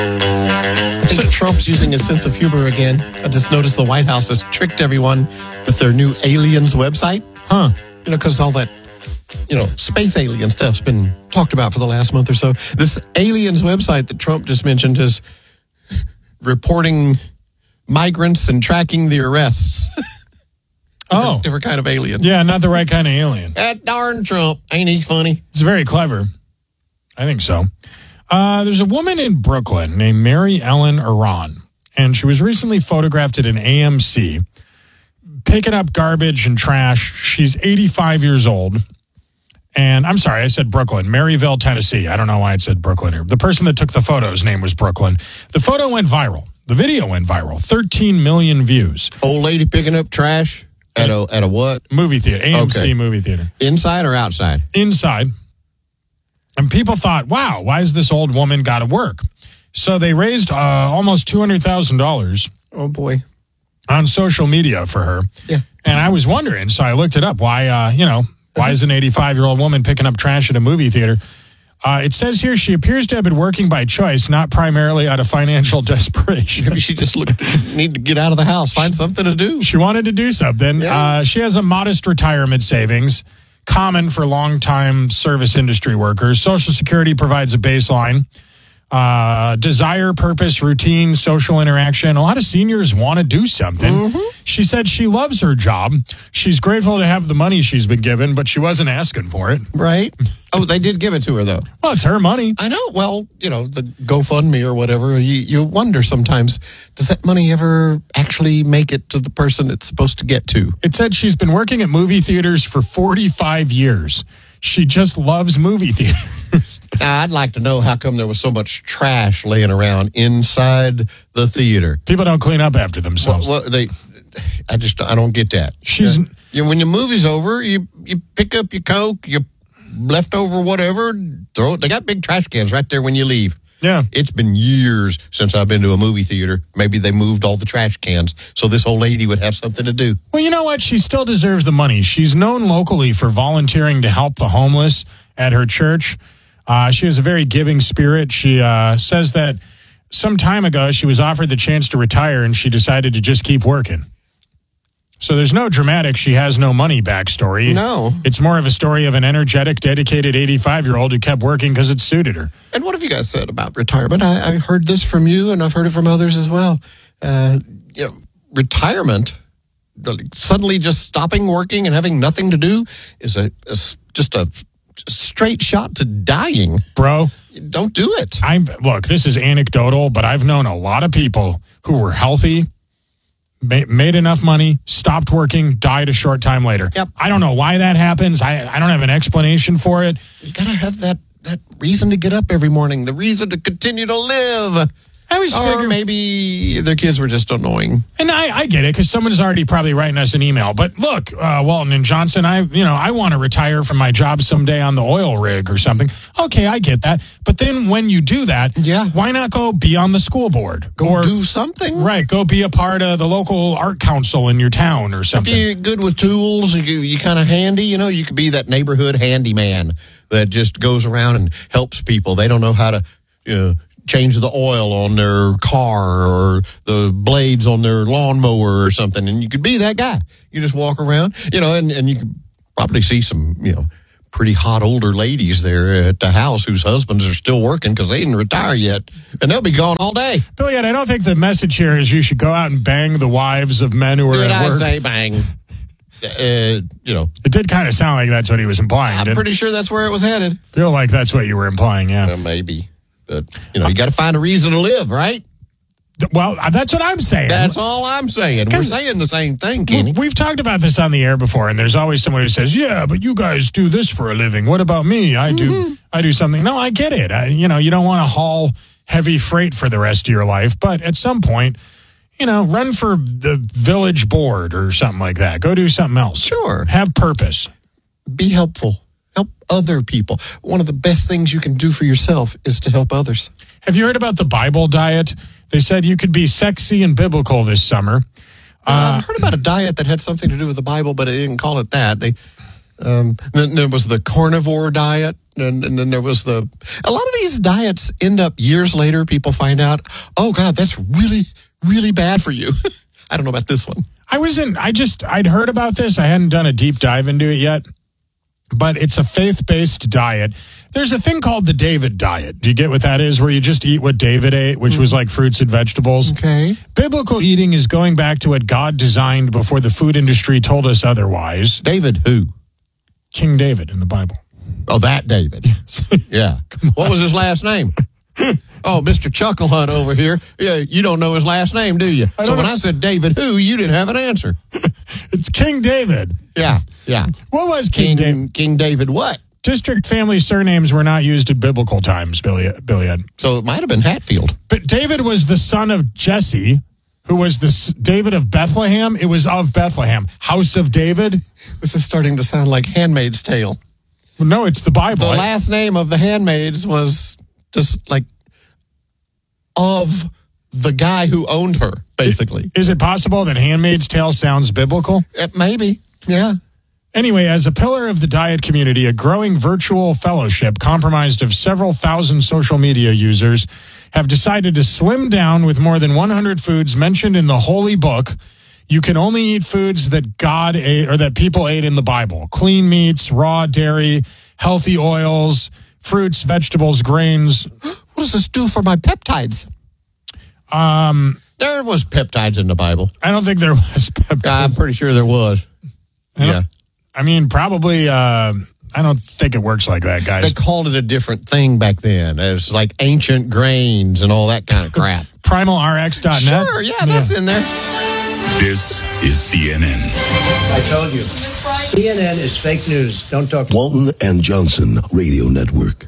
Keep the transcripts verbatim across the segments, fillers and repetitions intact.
I think Trump's using his sense of humor again. I just noticed the White House has tricked everyone with their new aliens website. Huh. You know, because all that, you know, space alien stuff's been talked about for the last month or so. This aliens website that Trump just mentioned is reporting migrants and tracking the arrests. Oh. Different, different kind of alien. Yeah, not the right kind of alien. That darn Trump. Ain't he funny? It's very clever. I think so. Uh, there's a woman in Brooklyn named Mary Ellen Iran, and she was recently photographed at an A M C picking up garbage and trash. She's eighty-five years old. And I'm sorry, I said Brooklyn, Maryville, Tennessee. I don't know why I said Brooklyn here. The person that took the photo's name was Brooklyn. The photo went viral. The video went viral. thirteen million views. Old lady picking up trash at a at a what? Movie theater. A M C Okay. movie theater. Inside or outside? Inside. And people thought, wow, why has this old woman got to work? So they raised uh, almost two hundred thousand dollars Oh, boy. on social media for her. Yeah. And I was wondering, so I looked it up. Why, uh, you know, why is an eighty-five-year-old woman picking up trash at a movie theater? Uh, it says here she appears to have been working by choice, not primarily out of financial desperation. Maybe she just looked, need to get out of the house, find something to do. She wanted to do something. Yeah. Uh, she has a modest retirement savings, common for longtime service industry workers. Social Security provides a baseline. Uh, desire, purpose, routine, social interaction. A lot of seniors want to do something. Mm-hmm. She said she loves her job. She's grateful to have the money she's been given, but she wasn't asking for it. Right? Oh, they did give it to her, though. Well, it's her money. I know. Well, you know, the GoFundMe or whatever, you, you wonder sometimes, does that money ever actually make it to the person it's supposed to get to? It said she's been working at movie theaters for forty-five years. She just loves movie theaters. Now, I'd like to know how come there was so much trash laying around inside the theater. People don't clean up after themselves. Well, well, they, I just, I don't get that. She's- Uh, you know, when the movie's over, you you pick up your Coke, your leftover whatever, throw it. They got big trash cans right there when you leave. Yeah. It's been years since I've been to a movie theater. Maybe they moved all the trash cans so this old lady would have something to do. Well, you know what? She still deserves the money. She's known locally for volunteering to help the homeless at her church. Uh, she has a very giving spirit. She uh, says that some time ago she was offered the chance to retire and she decided to just keep working. So there's no dramatic, she has no money backstory. No. It's more of a story of an energetic, dedicated eighty-five-year-old who kept working because it suited her. And what have you guys said about retirement? I, I heard this from you, and I've heard it from others as well. Uh, you know, retirement, suddenly just stopping working and having nothing to do, is a, a just a straight shot to dying. Bro, Don't do it. I'm look, this is anecdotal, but I've known a lot of people who were healthy, ma- made enough money, stopped working, died a short time later. Yep. I don't know why that happens. I, I don't have an explanation for it. You gotta have that that reason to get up every morning, the reason to continue to live. I always Or figure, maybe their kids were just annoying. and I, I get it because someone's already probably writing us an email. But look, uh, Walton and Johnson, I you know I want to retire from my job someday on the oil rig or something. Okay, I get that. But then when you do that, Yeah. why not go be on the school board Go or do something. right? Go be a part of the local art council in your town or If something. you're good with tools, you you kind of handy, you know, you could be that neighborhood handyman that just goes around and helps people. They don't know how to, you know, change the oil on their car or the blades on their lawnmower or something, and you could be that guy. You just walk around, you know, and, and you can probably see some, you know, pretty hot older ladies there at the house whose husbands are still working because they didn't retire yet, and they'll be gone all day. Billy, I don't think the message here is you should go out and bang the wives of men who are Did at I work. say bang? Uh, you know, It did kind of sound like that's what he was implying. I'm Didn't pretty sure that's where it was headed. feel like that's what you were implying, yeah. Uh, maybe. But, you know, you got to find a reason to live, right? Well, that's what I'm saying. That's all I'm saying. We're saying the same thing, Kenny. We've talked about this on the air before, and there's always someone who says, "Yeah, but you guys do this for a living. What about me? I do, Mm-hmm. I do something." No, I get it. I, you know, you don't want to haul heavy freight for the rest of your life, but at some point, you know, run for the village board or something like that. Go do something else. Sure. Have purpose. Be helpful. Help other people. One of the best things you can do for yourself is to help others. Have you heard about the Bible diet? They said you could be sexy and biblical this summer. Uh, I've heard about a diet that had something to do with the Bible, but they didn't call it that. They Um, then there was the carnivore diet. And, and then there was the, a lot of these diets end up years later, people find out, oh God, that's really, really bad for you. I don't know about this one. I was in, I just, I'd heard about this. I hadn't done a deep dive into it yet, but it's a faith-based diet. There's a thing called the David diet. Do you get what that is? Where you just eat what David ate, which was like fruits and vegetables. Okay. Biblical eating is going back to what God designed before the food industry told us otherwise. David who? King David in the Bible. Oh, that David. Yeah. What was his last name? Oh, Mister Chuckle Hunt over here. Yeah, you don't know his last name, do you? So when know. I said David who, you didn't have an answer. It's King David. Yeah, yeah. What was King, King David? King David what? District family surnames were not used in biblical times, Billy. Billy. So it might have been Hatfield. But David was the son of Jesse, who was the David of Bethlehem. It was of Bethlehem. House of David. This is starting to sound like Handmaid's Tale. Well, no, it's the Bible. The last name of the handmaids was just like of the guy who owned her, basically. Is it possible that Handmaid's Tale sounds biblical? It, maybe, yeah. Anyway, as a pillar of the diet community, a growing virtual fellowship comprised of several thousand social media users have decided to slim down with more than one hundred foods mentioned in the Holy Book. You can only eat foods that God ate or that people ate in the Bible. Clean meats, raw dairy, healthy oils, fruits, vegetables, grains. What does this do for my peptides? Um, there was peptides in the Bible. I don't think there was peptides. I'm pretty sure there was. I yeah. I mean, probably, uh, I don't think it works like that, guys. They called it a different thing back then. It was like ancient grains and all that kind of crap. primal R X dot net? Sure, yeah, that's yeah. in there. This is C N N. I told you. C N N is fake news. Don't talk. Walton and Johnson Radio Network.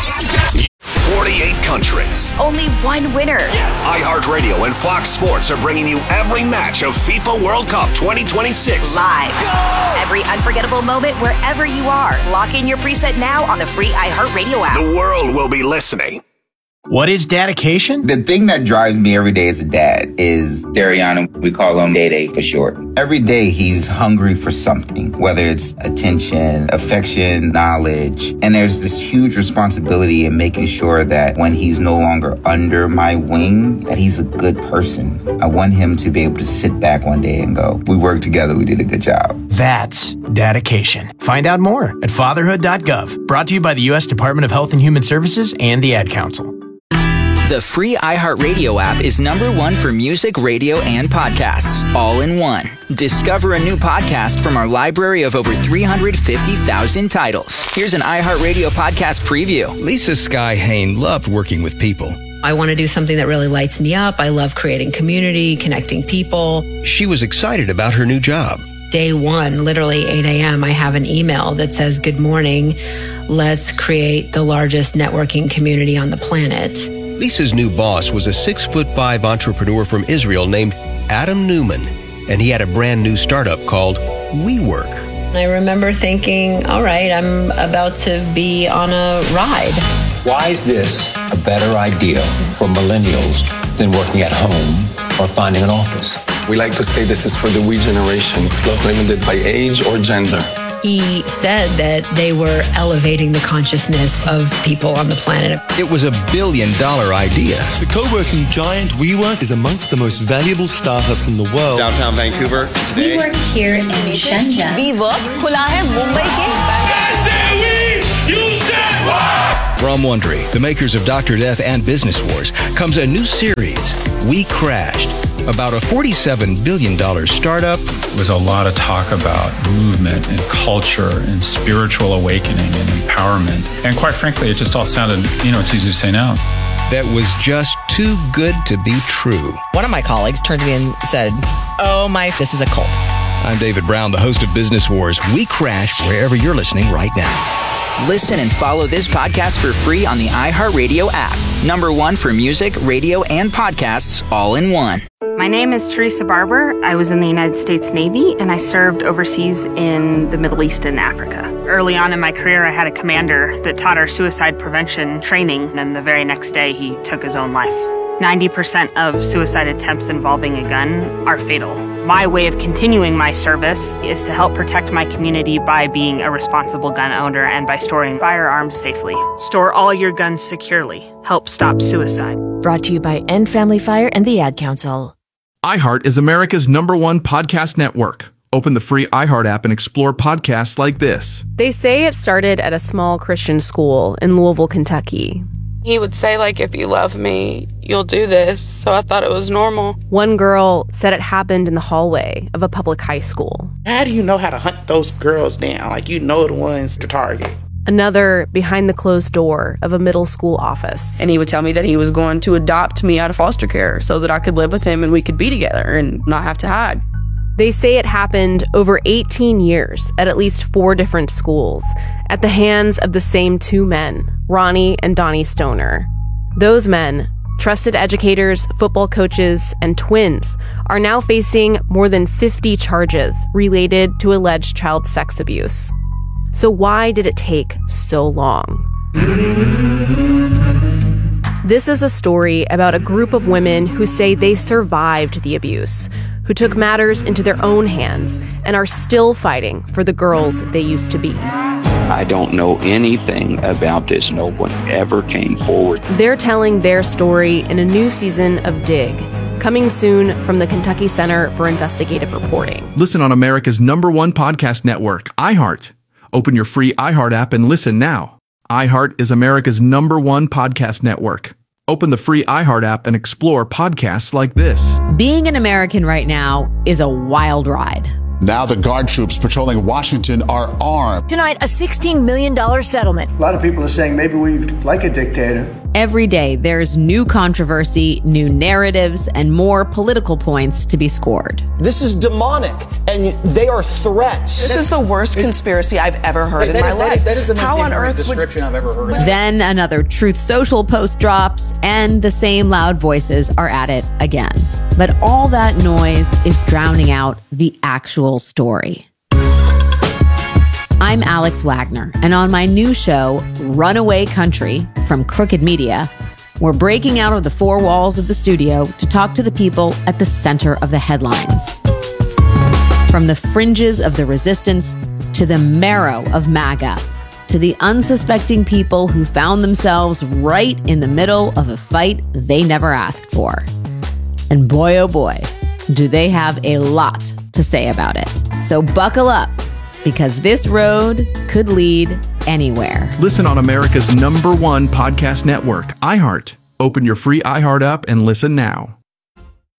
forty-eight countries. Only one winner. Yes. iHeartRadio and Fox Sports are bringing you every match of FIFA World Cup twenty twenty-six. Live. Go! Every unforgettable moment wherever you are. Lock in your preset now on the free iHeartRadio app. The world will be listening. What is dedication? The thing that drives me every day as a dad is Dariana. We call him Day Day for short. Every day he's hungry for something, whether it's attention, affection, knowledge. And there's this huge responsibility in making sure that when he's no longer under my wing, that he's a good person. I want him to be able to sit back one day and go, we worked together, we did a good job. That's dedication. Find out more at fatherhood dot gov. Brought to you by the U S Department of Health and Human Services and the Ad Council. The free iHeartRadio app is number one for music, radio, and podcasts, all in one. Discover a new podcast from our library of over three hundred fifty thousand titles. Here's an iHeartRadio podcast preview. Lisa Sky Hain loved working with people. I want to do something that really lights me up. I love creating community, connecting people. She was excited about her new job. Day one, literally eight a.m., I have an email that says, good morning. Let's create the largest networking community on the planet. Lisa's new boss was a six-foot-five entrepreneur from Israel named Adam Newman, and he had a brand new startup called WeWork. I remember thinking, all right, I'm about to be on a ride. Why is this a better idea for millennials than working at home or finding an office? We like to say this is for the we generation. It's not limited by age or gender. He said that they were elevating the consciousness of people on the planet. It was a billion dollar idea. The co-working giant WeWork is amongst the most valuable startups in the world. Downtown Vancouver today. We work here in Shenzhen. WeWork खुला है मुंबई के. From Wondery, the makers of Doctor Death and Business Wars, comes a new series, We Crashed, about a forty-seven billion dollars startup. There was a lot of talk about movement and culture and spiritual awakening and empowerment. And quite frankly, it just all sounded, you know, it's easy to say now. That was just too good to be true. One of my colleagues turned to me and said, oh my, this is a cult. I'm David Brown, the host of Business Wars. We Crash wherever you're listening right now. Listen and follow this podcast for free on the iHeartRadio app. Number one for music, radio, and podcasts, all in one. My name is Teresa Barber. I was in the United States Navy, and I served overseas in the Middle East and Africa. Early on in my career, I had a commander that taught our suicide prevention training, and the very next day, he took his own life. ninety percent of suicide attempts involving a gun are fatal. My way of continuing my service is to help protect my community by being a responsible gun owner and by storing firearms safely. Store all your guns securely. Help stop suicide. Brought to you by End Family Fire and the Ad Council. iHeart is America's number one podcast network. Open the free iHeart app and explore podcasts like this. They say it started at a small Christian school in Louisville, Kentucky. He would say, like, if you love me, you'll do this. So I thought it was normal. One girl said it happened in the hallway of a public high school. How do you know how to hunt those girls down? Like, you know the ones to target. Another behind the closed door of a middle school office. And he would tell me that he was going to adopt me out of foster care so that I could live with him and we could be together and not have to hide. They say it happened over eighteen years at at least four different schools at the hands of the same two men, Ronnie and Donnie Stoner. Those men, trusted educators, football coaches, and twins, are now facing more than fifty charges related to alleged child sex abuse. So why did it take so long? This is a story about a group of women who say they survived the abuse, who took matters into their own hands and are still fighting for the girls they used to be. I don't know anything about this. No one ever came forward. They're telling their story in a new season of Dig, coming soon from the Kentucky Center for Investigative Reporting. Listen on America's number one podcast network, iHeart. Open your free iHeart app and listen now. iHeart is America's number one podcast network. Open the free iHeart app and explore podcasts like this. Being an American right now is a wild ride. Now the guard troops patrolling Washington are armed. Tonight, a sixteen million dollars settlement. A lot of people are saying maybe we like a dictator. Every day, there's new controversy, new narratives, and more political points to be scored. This is demonic, and they are threats. This is the worst conspiracy I've ever heard in my is, life. That is, that is the most How on earth description would... I've ever heard. Then another Truth Social post drops, and the same loud voices are at it again. But all that noise is drowning out the actual story. I'm Alex Wagner, and on my new show, Runaway Country, from Crooked Media, we're breaking out of the four walls of the studio to talk to the people at the center of the headlines. From the fringes of the resistance to the marrow of MAGA, to the unsuspecting people who found themselves right in the middle of a fight they never asked for. And boy, oh boy, do they have a lot to say about it. So buckle up, because this road could lead anywhere. Listen on America's number one podcast network, iHeart. Open your free iHeart app and listen now.